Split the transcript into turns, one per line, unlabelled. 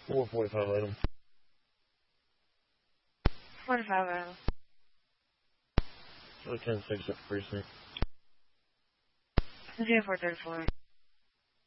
445 item.
45 item.
So 10-6 at precinct.
J434.